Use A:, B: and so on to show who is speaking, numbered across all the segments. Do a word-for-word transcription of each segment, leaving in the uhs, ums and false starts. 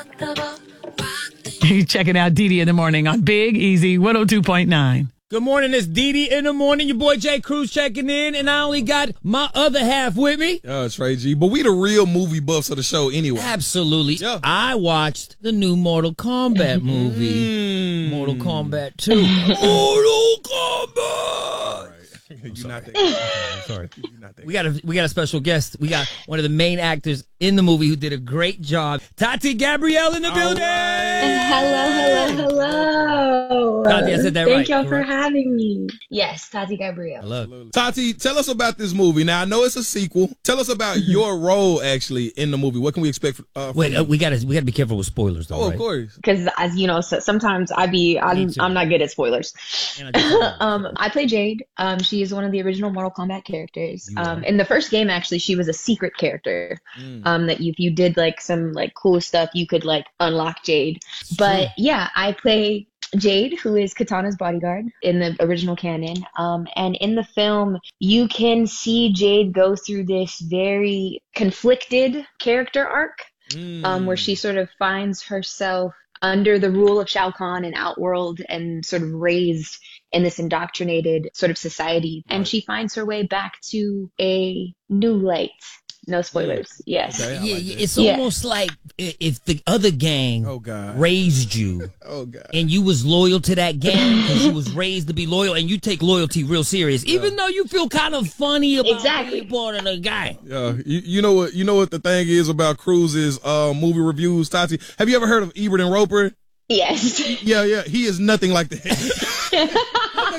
A: Checking out Dee Dee in the morning on Big Easy one oh two point nine.
B: Good morning, it's Dee Dee in the morning. Your boy Jay Cruz checking in, and I only got my other half with me.
C: Uh, Trey G. But we the real movie buffs of the show anyway.
B: Absolutely.
C: Yeah.
B: I watched the new Mortal Kombat movie.
C: Mm.
B: Mortal Kombat two. Mortal Kombat!
C: You're not that.
B: Sorry.
C: You're not that.
B: We got a we got a special guest. We got one of the main actors in the movie who did a great job. Tati Gabrielle in the building.
D: Hello, hello, hello.
B: Tati, I said that
D: Thank
B: right,
D: y'all for
B: correct?
D: having me. Yes, Tati Gabrielle.
B: Hello.
C: Tati, tell us about this movie. Now, I know it's a sequel. Tell us about your role, actually, in the movie. What can we expect? Uh, from
B: Wait,
C: you?
B: uh, we gotta we gotta be careful with spoilers, though.
C: Oh,
B: right?
C: of course.
D: Because as you know, so sometimes I be I'm
B: too.
D: I'm not good at spoilers.
B: And I just-
D: um, I play Jade. Um, she is one of the original Mortal Kombat characters.
B: You
D: Um,
B: are.
D: in the first game, actually, she was a secret character.
C: Mm.
D: Um, that if you did like some like cool stuff, you could like unlock Jade.
B: It's
D: But
B: true.
D: yeah, I play Jade, who is Katana's bodyguard in the original canon. Um, and in the film, you can see Jade go through this very conflicted character arc,
C: Mm.
D: um, where she sort of finds herself under the rule of Shao Kahn and Outworld and sort of raised in this indoctrinated sort of society. And
C: Right.
D: she finds her way back to a new light. No spoilers. Yes.
C: Okay, I
B: yeah,
C: like
B: yeah,
C: that.
B: it's
D: Yeah.
B: almost like i- if the other gang
C: Oh, God.
B: raised you
C: Oh, God.
B: and you was loyal to that gang because you was raised to be loyal, and you take loyalty real serious, even though you feel kind of funny about
D: Exactly.
B: being part of the gang.
C: Yeah, you, you know what? You know what the thing is about Cruz's uh, movie reviews, Tati. Have you ever heard of Ebert and Roper?
D: Yes.
C: Yeah, yeah. He is nothing like that.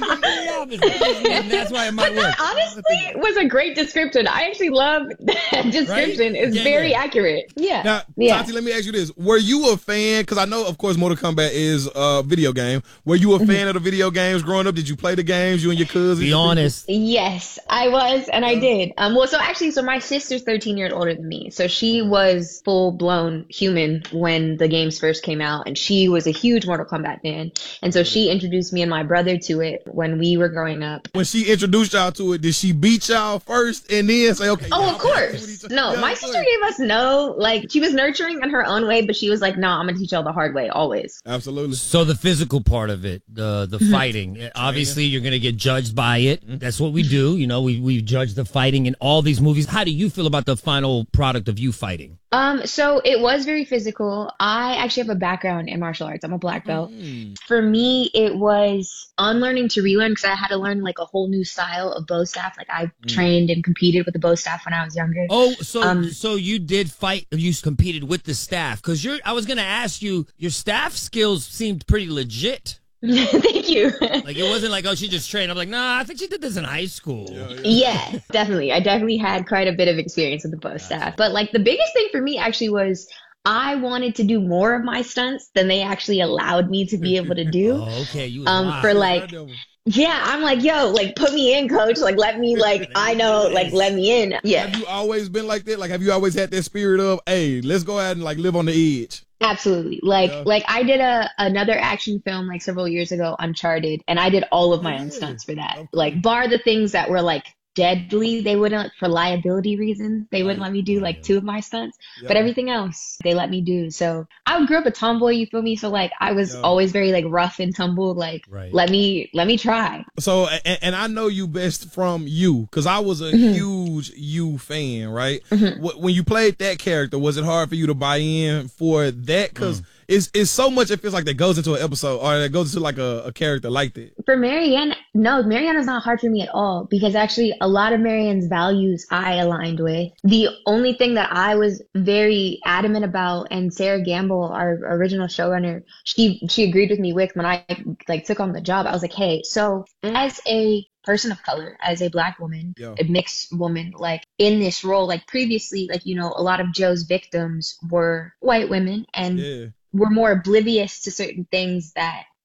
B: And that's why it might
D: But
B: work.
D: that honestly was a great description. I actually love that description. It's
B: Yeah,
D: very
B: yeah.
D: accurate. Yeah.
C: Now,
D: yeah.
C: Tati, let me ask you this: were you a fan? Because I know, of course, Mortal Kombat is a video game. Were you a
D: Mm-hmm.
C: fan of the video games growing up? Did you play the games? You and your cousins?
B: Be honest.
D: Yes, I was, and I did. Um, well, so actually, so my sister's thirteen years older than me, so she was full blown human when the games first came out, and she was a huge Mortal Kombat fan, and so she introduced me and my brother to it when we were growing up.
C: When she introduced y'all to it, did she beat y'all first and then say, "Okay"?
D: Oh,
C: y'all
D: of
C: play with
D: course.
C: each other?
D: No,
C: Yeah,
D: my
C: of
D: sister
C: course.
D: gave us no, like, she was nurturing in her own way, but she was like, no, I'm gonna teach y'all the hard way, always.
C: Absolutely.
B: So the physical part of it, the the fighting, obviously you're gonna get judged by it. That's what we do. You know, we we judge the fighting in all these movies. How do you feel about the final product of you fighting?
D: Um, so it was very physical. I actually have a background in martial arts. I'm a black belt.
C: Mm.
D: For me, it was unlearning to relearn because I had to learn like a whole new style of bow staff. Like I trained and competed with the bow staff when I was younger.
B: Oh, so
D: Um,
B: so you did fight? You competed with the staff? Because you're. I was gonna ask you. Your staff skills seemed pretty legit.
D: Thank you.
B: Like it wasn't like, oh, she just trained. I'm like, nah, I think she did this in high school.
D: Yeah, definitely. I definitely had quite a bit of experience with the bow staff. But like the biggest thing for me actually was I wanted to do more of my stunts than they actually allowed me to be able to do.
B: Oh, okay, you was
D: Um,
B: wild.
D: for like, yeah, I'm like, yo, like put me in, coach. Like let me, like I know, like let me in. Yeah,
C: Have you always been like that? Like, have you always had that spirit of, hey, let's go ahead and like live on the edge?
D: absolutely. Like,
C: Yeah.
D: like I did a another action film like several years ago, Uncharted, and I did all of my own stunts for that.
C: Okay.
D: Like, bar the things that were like deadly, they wouldn't, for liability reasons, they wouldn't let me do like two of my stunts. But
C: Yeah.
D: everything else they let me do. So I grew up a tomboy, you feel me? So like I was
C: Yeah.
D: always very like rough and tumble. Like
B: Right.
D: let me let me try.
C: So, and, and I know you best from You, because I was a
D: Mm-hmm.
C: huge You fan, right? Wh- When you played that character, was it hard for you to buy in for that? Because it's, it's so much, it feels like that goes into an episode or that goes into like a, a character like that.
D: For Marianne, no, Marianne is not hard for me at all because actually a lot of Marianne's values I aligned with. The only thing that I was very adamant about, and Sarah Gamble, our original showrunner, she she agreed with me with when I like took on the job. I was like, hey, so as a person of color, as a black woman,
C: Yeah.
D: a mixed woman, like in this role, like previously, like, you know, a lot of Joe's victims were white women and
C: Yeah.
D: were more oblivious to certain things that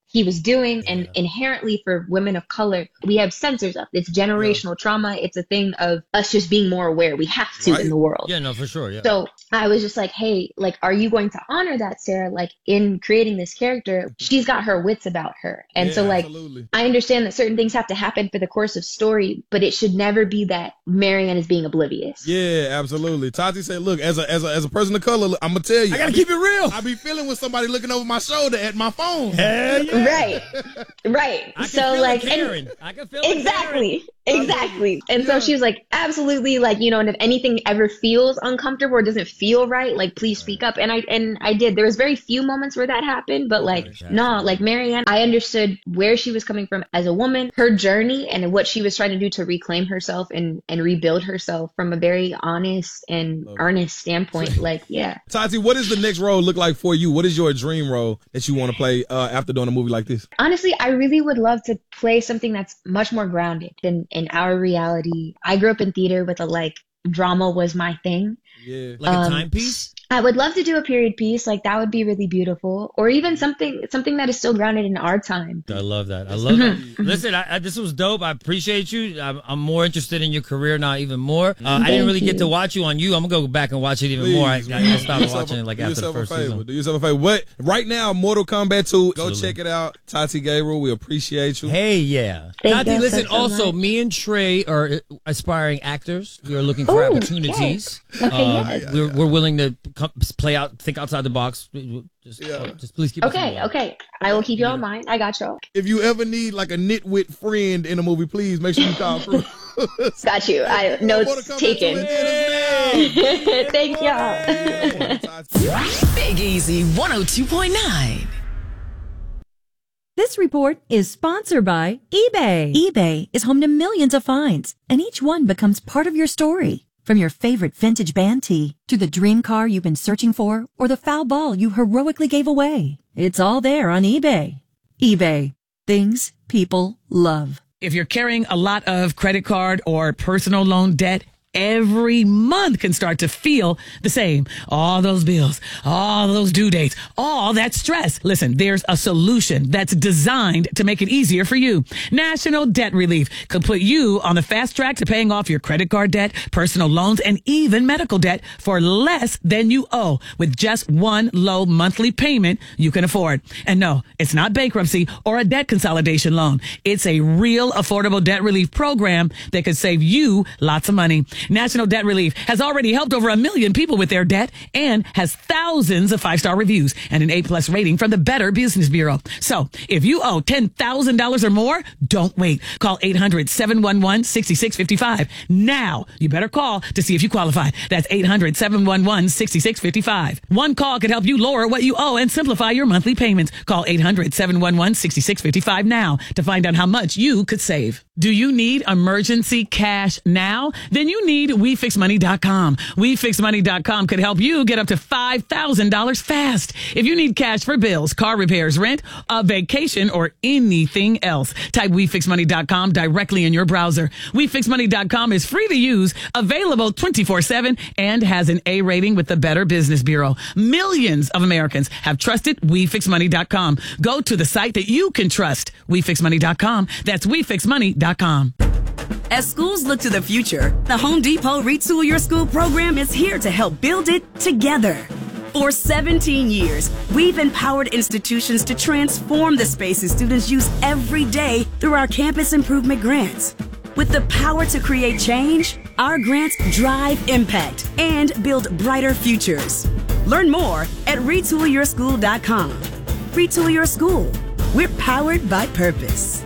D: he was doing. And inherently for women of color, we have censors up. It's generational yeah. trauma. It's a thing of us just being more aware. We have to right. in the world.
B: Yeah, no, for sure. Yeah.
D: So I was just like, hey, like, are you going to honor that, Sarah? Like, in creating this character, she's got her wits about her. And
C: yeah,
D: so, like,
C: absolutely.
D: I understand that certain things have to happen for the course of story, but it should never be that Marianne is being oblivious.
C: Yeah, absolutely. Tati said, look, as a, as a, as a person of color, I'm going to tell you.
B: I got to keep it real.
C: I be feeling with somebody looking over my shoulder at my phone.
B: Hell yeah.
D: Right. Right.
B: I can
D: so,
B: feel
D: like,
B: and, I can feel
D: exactly. Exactly. And yeah. so she was like, absolutely, like, you know, and if anything ever feels uncomfortable or doesn't feel right, like, please speak up. And I and I did. There was very few moments where that happened, but like, no, nah, like Marianne, I understood where she was coming from as a woman, her journey and what she was trying to do to reclaim herself and, and rebuild herself from a very honest and Love earnest it. standpoint. Like, yeah.
C: Tati, what does the next role look like for you? What is your dream role that you want to play uh, after doing a movie like this?
D: Honestly, I really would love to play something that's much more grounded than in our reality. I grew up in theater with a like drama was my thing.
C: Yeah.
B: Like
D: um,
B: a timepiece?
D: I would love to do a period piece. Like that would be really beautiful. Or even something something that is still grounded in our time.
B: I love that. I love
D: Mm-hmm.
B: that. Listen, I, I, this was dope. I appreciate you. I'm, I'm more interested in your career now, even more. Uh, I didn't really
D: you.
B: get to watch you on you. I'm going to go back and watch it even
C: Please,
B: more. I, I, I
C: do
B: stopped
C: yourself,
B: watching it like
C: do
B: after the
C: yourself
B: first
C: a favor.
B: season.
C: Do yourself a favor. What, right now, Mortal Kombat two, go
B: Absolutely.
C: check it out. Tati Gabriel, we appreciate you.
B: Hey, yeah.
D: Thank
B: Tati,
D: you
B: listen,
D: so
B: also,
D: much.
B: me and Trey are aspiring actors. We are looking for
D: Ooh,
B: opportunities.
D: yes. Okay,
B: Um,
D: yes.
B: we're, we're willing to come, play out, think outside the box. Just,
C: Yeah.
B: just please keep us in
D: Okay,
B: mind.
D: okay. I will keep you in mind. I got y'all.
C: If you ever need like a nitwit friend in a movie, please make sure you call through.
D: Got you. I notes
C: Mortal Kombat
D: taken.
C: two in theaters now.
D: Thank y'all.
C: Tati.
A: Big Easy one oh two point nine.
E: This report is sponsored by eBay. eBay is home to millions of finds, and each one becomes part of your story. From your favorite vintage band tee to the dream car you've been searching for or the foul ball you heroically gave away. It's all there on eBay. eBay. Things people love.
A: If you're carrying a lot of credit card or personal loan debt, every month can start to feel the same. All those bills, all those due dates, all that stress. Listen, there's a solution that's designed to make it easier for you. National Debt Relief could put you on the fast track to paying off your credit card debt, personal loans, and even medical debt for less than you owe with just one low monthly payment you can afford. And no, it's not bankruptcy or a debt consolidation loan. It's a real affordable debt relief program that could save you lots of money. National Debt Relief has already helped over a million people with their debt and has thousands of five-star reviews and an A-plus rating from the Better Business Bureau. So if you owe ten thousand dollars or more, don't wait. Call eight hundred, seven one one, six six five five. Now, you better call to see if you qualify. That's eight hundred, seven one one, six six five five. One call could help you lower what you owe and simplify your monthly payments. Call eight hundred, seven one one, six six five five now to find out how much you could save. Do you need emergency cash now? Then you need we fix money dot com. we fix money dot com could help you get up to five thousand dollars fast. If you need cash for bills, car repairs, rent, a vacation, or anything else, type we fix money dot com directly in your browser. we fix money dot com is free to use, available twenty-four seven, and has an A rating with the Better Business Bureau. Millions of Americans have trusted we fix money dot com. Go to the site that you can trust. we fix money dot com. That's we fix money dot com.
F: As schools look to the future, the Home Depot Retool Your School program is here to help build it together. For seventeen years, we've empowered institutions to transform the spaces students use every day through our campus improvement grants. With the power to create change, our grants drive impact and build brighter futures. Learn more at retool your school dot com. Retool Your School. We're powered by purpose.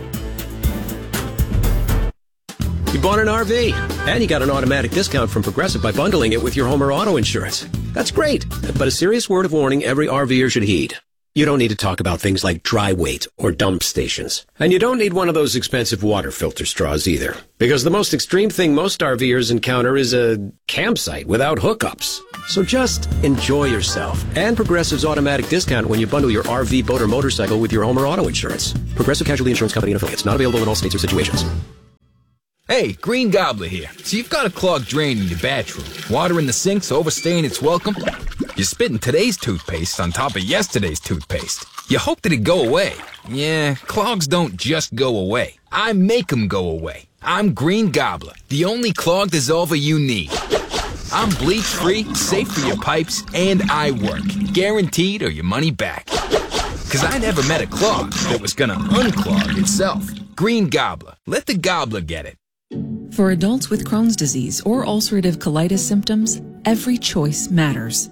G: You bought an R V, and you got an automatic discount from Progressive by bundling it with your home or auto insurance. That's great, but a serious word of warning every RVer should heed. You don't need to talk about things like dry weight or dump stations. And you don't need one of those expensive water filter straws either. Because the most extreme thing most RVers encounter is a campsite without hookups. So just enjoy yourself. And Progressive's automatic discount when you bundle your R V, boat, or motorcycle with your home or auto insurance. Progressive Casualty Insurance Company and Affiliates. Not available in all states or situations.
H: Hey, Green Gobbler here. So you've got a clogged drain in your bathroom. Water in the sink's overstaying its welcome.
I: You're spitting today's toothpaste on top of yesterday's toothpaste. You hope that it'd go away. Yeah, clogs don't just go away. I make them go away. I'm Green Gobbler, the only clog dissolver you need. I'm bleach-free, safe for your pipes, and I work. Guaranteed or your money back. Because I never met a clog that was gonna unclog itself. Green Gobbler. Let the gobbler get it.
J: For adults with Crohn's disease or ulcerative colitis symptoms, every choice matters.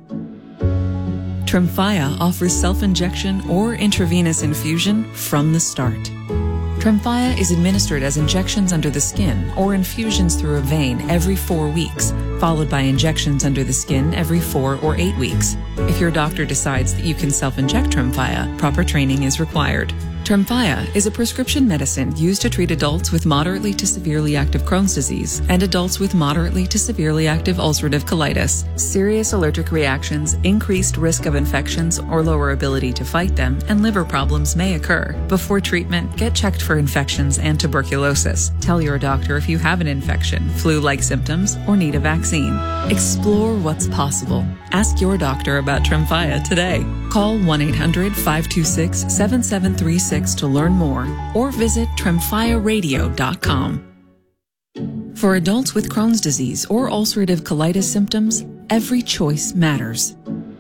J: Tremfya offers self-injection or intravenous infusion from the start. Tremfya is administered as injections under the skin or infusions through a vein every four weeks, followed by injections under the skin every four or eight weeks. If your doctor decides that you can self-inject Tremfya, proper training is required. Tremfya is a prescription medicine used to treat adults with moderately to severely active Crohn's disease and adults with moderately to severely active ulcerative colitis. Serious allergic reactions, increased risk of infections or lower ability to fight them, and liver problems may occur. Before treatment, get checked for infections and tuberculosis. Tell your doctor if you have an infection, flu-like symptoms, or need a vaccine. Explore what's possible. Ask your doctor about Tremfya today. Call one eight hundred, five two six, seven seven three six to learn more or visit tremfya radio dot com. For adults with Crohn's disease or ulcerative colitis symptoms, every choice matters.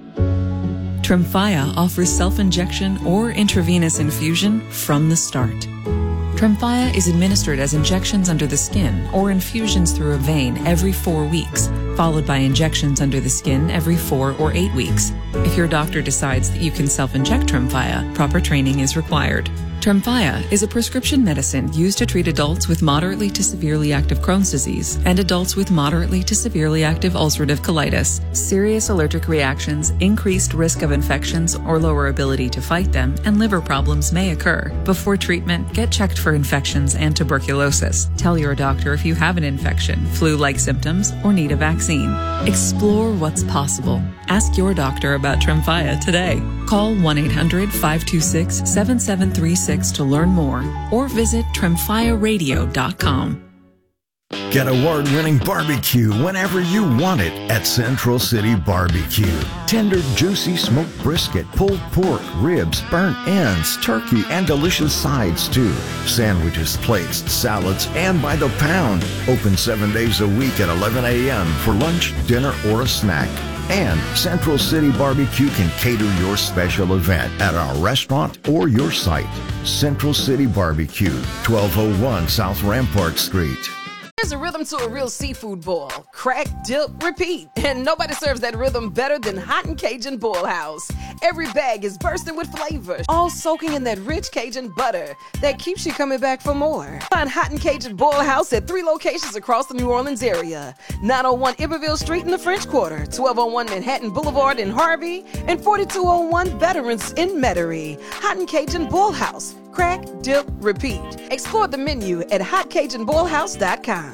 J: Tremfya offers self-injection or intravenous infusion from the start. Tremfya is administered as injections under the skin or infusions through a vein every four weeks, followed by injections under the skin every four or eight weeks. If your doctor decides that you can self-inject Tremfya, proper training is required. Tremfya is a prescription medicine used to treat adults with moderately to severely active Crohn's disease and adults with moderately to severely active ulcerative colitis. Serious allergic reactions, increased risk of infections or lower ability to fight them, and liver problems may occur. Before treatment, get checked for infections and tuberculosis. Tell your doctor if you have an infection, flu-like symptoms, or need a vaccine. Explore what's possible. Ask your doctor about Tremfya today. Call one eight hundred, five two six, seven seven three six to learn more or visit tremfya radio dot com.
K: Get award-winning barbecue whenever you want it at Central City Barbecue. Tender, juicy smoked brisket, pulled pork, ribs, burnt ends, turkey, and delicious sides too. Sandwiches, plates, salads, and by the pound. Open seven days a week at eleven a.m. for lunch, dinner, or a snack. And Central City Barbecue can cater your special event at our restaurant or your site. Central City Barbecue, twelve oh one South Rampart Street.
L: There's a rhythm to a real seafood boil. Crack, dip, repeat. And nobody serves that rhythm better than Hot and Cajun Boil House. Every bag is bursting with flavor, all soaking in that rich Cajun butter that keeps you coming back for more. Find Hot and Cajun Boil House at three locations across the New Orleans area. nine oh one Iberville Street in the French Quarter, twelve oh one Manhattan Boulevard in Harvey, and forty-two oh one Veterans in Metairie. Hot and Cajun Boil House. Crack, dip, repeat. Explore the menu at hot cajun boil house dot com.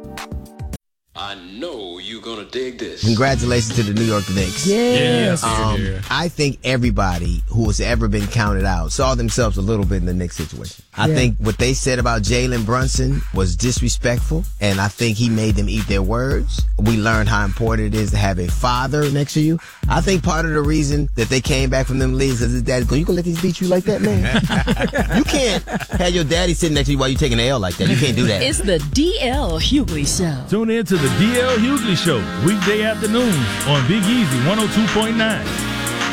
M: I know you're gonna dig this.
N: Congratulations to the New York Knicks.
A: Yes.
N: Um,
A: Yeah.
N: I think everybody who has ever been counted out saw themselves a little bit in the Knicks situation. I
A: Yeah.
N: think what they said about Jalen Brunson was disrespectful, and I think he made them eat their words. We learned how important it is to have a father next to you. I think part of the reason that they came back from them leagues is his dad's going, you gonna let these beat you like that, man? You can't have your daddy sitting next to you while you taking an L like that. You can't do that.
O: It's the D L Hughley Show.
P: Tune in to the D L Hughley Show, weekday afternoons on Big Easy one oh two point nine.